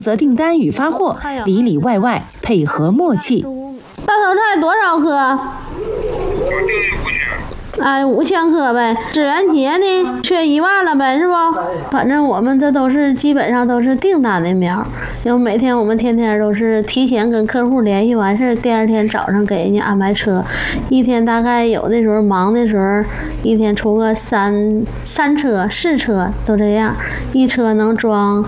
责订单与发货里里外外配合默契。 大头菜多少颗？哎，5000颗呗。支援企业呢，缺1万了呗，是不？反正我们这都是基本上都是订单的苗，因为每天我们天天都是提前跟客户联系完事，第二天早上给人家安排车，一天大概有的时候忙的时候，一天出个3车4车都这样，一车能装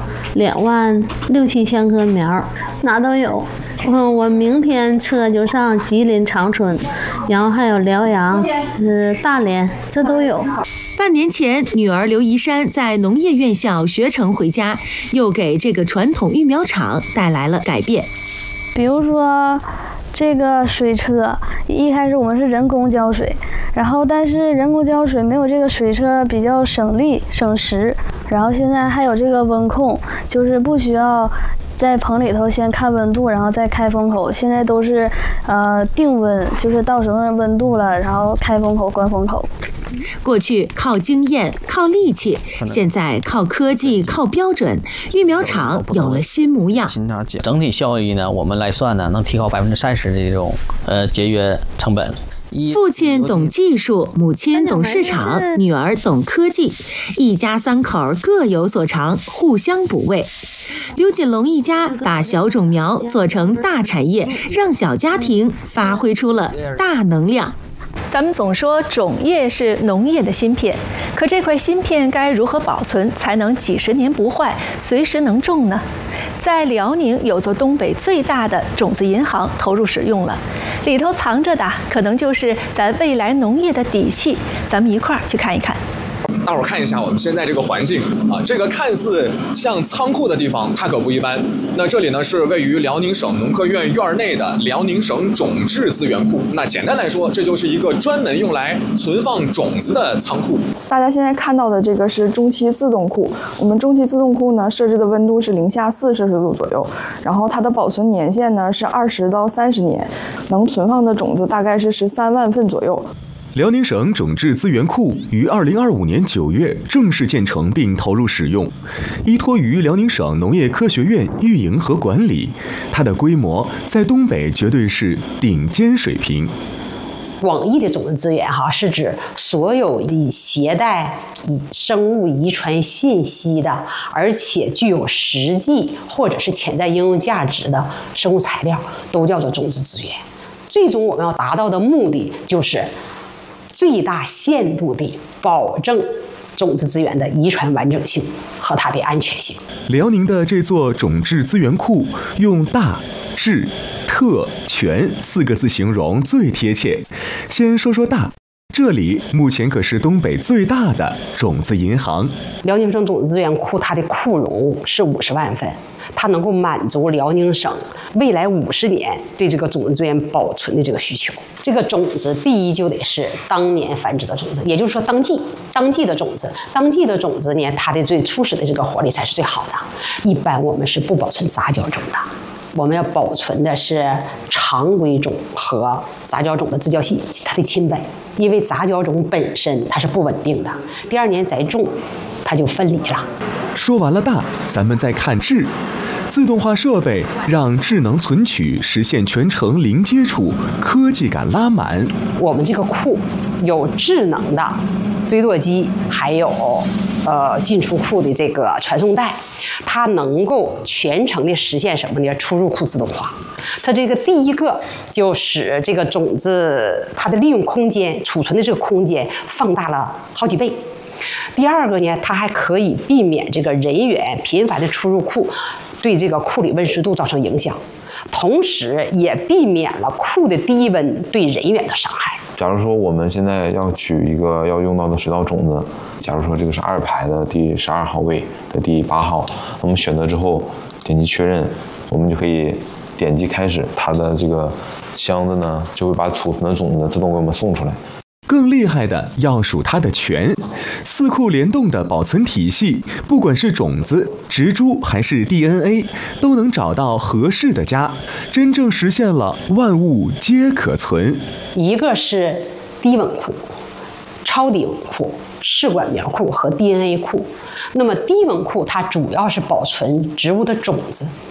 26000、7000颗苗，哪都有。我明天车就上吉林长春，然后还有辽阳、大连，这都有。 半年前，女儿刘怡珊在农业院校学成回家，又给这个传统育苗场带来了改变。 比如说这个水车，一开始我们是人工浇水，但是人工浇水没有这个水车比较省力省时，然后现在还有这个温控，就是不需要在棚里头先看温度，然后再开风口。现在都是定温，就是到什么温度了，然后开风口关风口。 过去靠经验靠力气，现在靠科技靠标准，育苗场有了新模样。 整体效益呢，我们来算呢，能提高30%的这种节约成本。 父亲懂技术，母亲懂市场，女儿懂科技，一家3口各有所长，互相补位。刘锦龙一家把小种苗做成大产业，让小家庭发挥出了大能量。 咱们总说种业是农业的芯片，可这块芯片该如何保存才能几十年不坏，随时能种呢？在辽宁有座东北最大的种子银行投入使用了，里头藏着的可能就是咱未来农业的底气。咱们一块儿去看一看。 大伙儿看一下我们现在这个环境啊，这个看似像仓库的地方，它可不一般。那这里呢是位于辽宁省农科院院内的辽宁省种质资源库。那简单来说，这就是一个专门用来存放种子的仓库。 大家现在看到的这个是中期自动库。我们中期自动库呢设置的温度是-4°C左右，然后它的保存年限呢是20到30年，能存放的种子大概是13万份左右。 辽宁省种质资源库于2025年9月正式建成并投入使用，依托于辽宁省农业科学院运营和管理，它的规模在东北绝对是顶尖水平。 广义的种子资源是指所有携带生物遗传信息的，而且具有实际或者是潜在应用价值的生物材料，都叫做种子资源。最终我们要达到的目的就是最大限度地保证种子资源的遗传完整性和它的安全性。 辽宁的这座种质资源库用大、质、特、全4个字形容最贴切。先说说大，这里目前可是东北最大的种子银行。 辽宁省种子资源库它的库容是50万份，它能够满足辽宁省未来50年对这个种子资源保存的这个需求。这个种子第一就得是当年繁殖的种子，也就是说当季的种子，当季的种子呢，它的最初始的这个活力才是最好的。一般我们是不保存杂交种的，我们要保存的是常规种和杂交种的自交系它的亲本，因为杂交种本身它是不稳定的，第2年再种它就分离了。 说完了大，咱们再看质。自动化设备让智能存取实现全程零接触，科技感拉满。 我们这个库有智能的堆垛机，还有进出库的这个传送带，它能够全程的实现什么呢？出入库自动化。它这个第一个就使这个种子它的利用空间、储存的这个空间放大了好几倍。第二个呢，它还可以避免这个人员频繁的出入库对这个库里温湿度造成影响，同时也避免了库的低温对人员的伤害。 假如说我们现在要取一个要用到的水稻种子，假如说这个是2排的第12号位的第8号，我们选择之后点击确认，我们就可以点击开始，它的这个箱子呢就会把储存的种子自动给我们送出来。 更厉害的要数它的全，4库联动的保存体系，不管是种子、植株还是 DNA， 都能找到合适的家，真正实现了万物皆可存。 一个是低温库、超低温库、试管苗库和 DNA 库。那么低温库它主要是保存植物的种子，